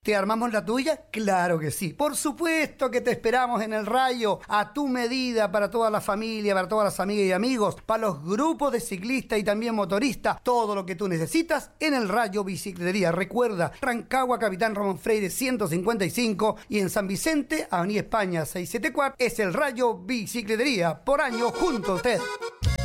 ¿Te armamos la tuya? Claro que sí. Por supuesto que te esperamos en el Rayo, a tu medida, para toda la familia, para todas las amigas y amigos, para los grupos de ciclistas y también motoristas, todo lo que tú necesitas en el Rayo Bicicletería. Recuerda, Rancagua, Capitán Ramón Freire 155 y en San Vicente, Avenida España 674, es el Rayo Bicicletería. Por año junto a usted.